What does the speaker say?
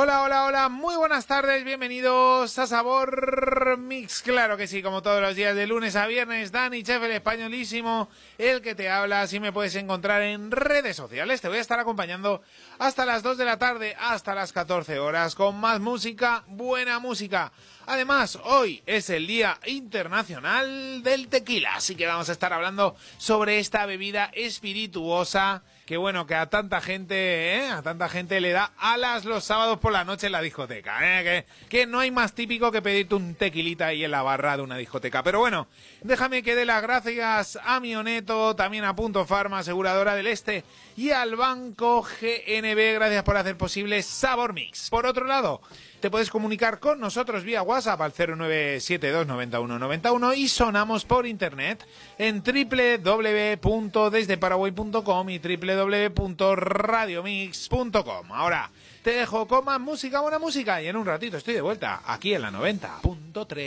Hola, hola, hola, muy buenas tardes, bienvenidos a Sabor Mix, claro que sí, como todos los días de lunes a viernes, Dani, chef, el españolísimo, el que te habla, así me puedes encontrar en redes sociales, te voy a estar acompañando hasta las 2 de la tarde, hasta las 14 horas, con más música, buena música. Además, hoy es el Día Internacional del Tequila, así que vamos a estar hablando sobre esta bebida espirituosa que bueno, que a tanta gente le da alas los sábados por la noche en la discoteca, que no hay más típico que pedirte un tequilita ahí en la barra de una discoteca. Pero bueno, déjame que dé las gracias a Mioneto, también a Punto Pharma, aseguradora del Este, y al Banco GNB, gracias por hacer posible Sabor Mix. Por otro lado, te puedes comunicar con nosotros vía WhatsApp al 0972 91 91 y sonamos por internet en www.desdeparaguay.com y www.radiomix.com. Ahora te dejo con más música, buena música, y en un ratito estoy de vuelta aquí en la 90.3.